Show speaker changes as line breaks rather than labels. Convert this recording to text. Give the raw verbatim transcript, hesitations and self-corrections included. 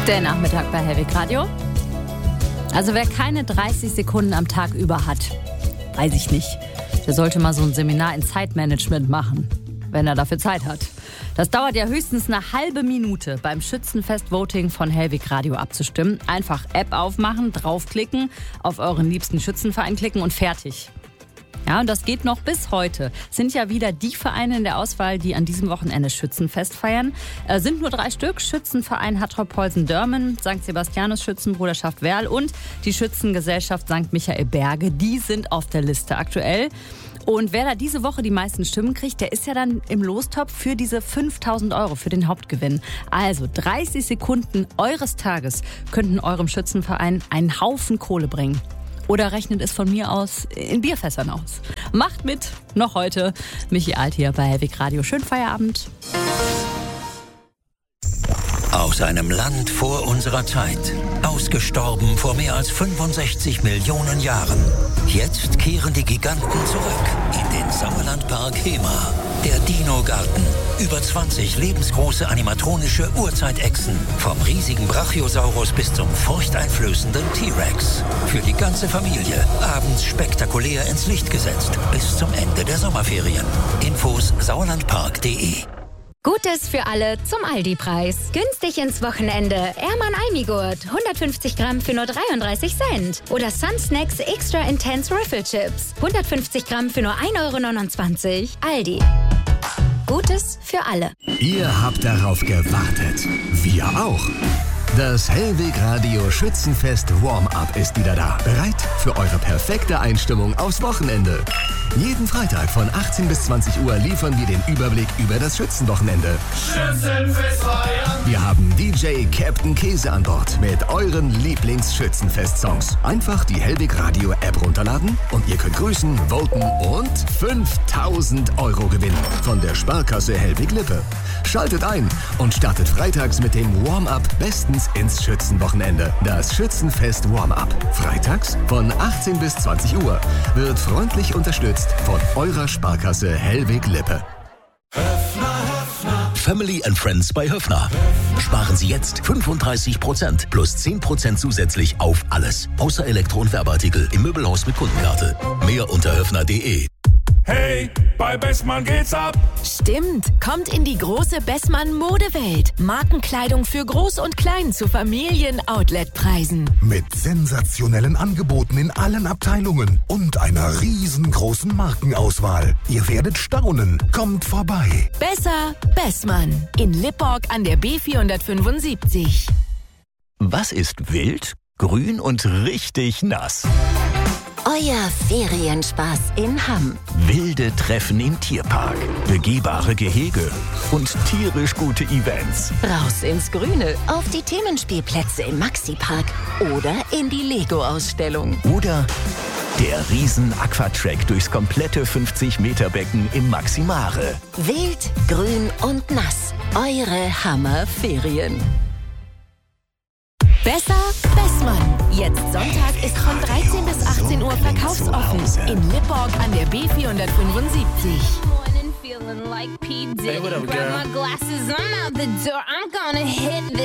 Der Nachmittag bei Hellwig Radio. Also wer keine dreißig Sekunden am Tag über hat, weiß ich nicht, der sollte mal so ein Seminar in Zeitmanagement machen, wenn er dafür Zeit hat. Das dauert ja höchstens eine halbe Minute, beim Schützenfest-Voting von Hellwig Radio abzustimmen. Einfach App aufmachen, draufklicken, auf euren liebsten Schützenverein klicken und fertig. Ja, und das geht noch bis heute. Es sind ja wieder die Vereine in der Auswahl, die an diesem Wochenende Schützenfest feiern. Äh, sind nur drei Stück. Schützenverein Hattrop-Polsen-Dörmen, Sankt Sebastianus Schützenbruderschaft Werl und die Schützengesellschaft Sankt Michael Berge. Die sind auf der Liste aktuell. Und wer da diese Woche die meisten Stimmen kriegt, der ist ja dann im Lostopf für diese fünftausend Euro für den Hauptgewinn. Also dreißig Sekunden eures Tages könnten eurem Schützenverein einen Haufen Kohle bringen. Oder rechnet es von mir aus in Bierfässern aus. Macht mit, noch heute. Michi Alt hier bei Hellwig Radio. Schönen Feierabend.
Aus einem Land vor unserer Zeit. Ausgestorben vor mehr als fünfundsechzig Millionen Jahren. Jetzt kehren die Giganten zurück in den Sauerlandpark Hema. Der Dino-Garten. Über zwanzig lebensgroße animatronische Urzeitechsen. Vom riesigen Brachiosaurus bis zum furchteinflößenden T-Rex. Für die ganze Familie. Abends spektakulär ins Licht gesetzt. Bis zum Ende der Sommerferien. Infos sauerlandpark punkt de.
Gutes für alle zum Aldi-Preis. Günstig ins Wochenende. Erman Almigurt. hundertfünfzig Gramm für nur dreiunddreißig Cent. Oder Sun Snacks Extra Intense Riffle Chips. hundertfünfzig Gramm für nur ein Euro neunundzwanzig. Aldi. Gutes für alle.
Ihr habt darauf gewartet. Wir auch. Das Hellwig Radio Schützenfest Warm-Up ist wieder da. Bereit für eure perfekte Einstimmung aufs Wochenende. Jeden Freitag von achtzehn bis zwanzig Uhr liefern wir den Überblick über das Schützenwochenende.
Schützenfest feiern!
Wir haben D J Captain Käse an Bord mit euren Lieblings-Schützenfest-Songs. Einfach die Hellwig Radio App runterladen und ihr könnt grüßen, voten und fünftausend Euro gewinnen von der Sparkasse Hellwig Lippe. Schaltet ein und startet freitags mit dem Warm-Up bestens ins Schützenwochenende. Das Schützenfest Warm-Up. Freitags von achtzehn bis zwanzig Uhr wird freundlich unterstützt von eurer Sparkasse Hellwig Lippe.
Family and Friends bei Höffner. Sparen Sie jetzt fünfunddreißig Prozent plus zehn Prozent zusätzlich auf alles. Außer Elektro- und Werbeartikel im Möbelhaus mit Kundenkarte. Mehr unter höffner punkt de.
Hey, bei Bessmann geht's ab.
Stimmt, kommt in die große Bessmann-Modewelt. Markenkleidung für Groß und Klein zu Familien-Outlet-Preisen.
Mit sensationellen Angeboten in allen Abteilungen und einer riesengroßen Markenauswahl. Ihr werdet staunen. Kommt vorbei.
Besser Bessmann. In Lipborg an der B vierhundertfünfundsiebzig.
Was ist wild, grün und richtig nass?
Euer Ferienspaß in Hamm.
Wilde Treffen im Tierpark, begehbare Gehege und tierisch gute Events.
Raus ins Grüne, auf die Themenspielplätze im Maxi-Park oder in die Lego-Ausstellung.
Oder der Riesen-Aquatrack durchs komplette fünfzig-Meter-Becken im Maximare.
Wild, grün und nass. Eure Hammer-Ferien.
Besser Bessmann. Jetzt Sonntag ist von dreizehn bis achtzehn Uhr verkaufsoffen. In Lipborg an der B vierhundertfünfundsiebzig.
Hey, what up, girl?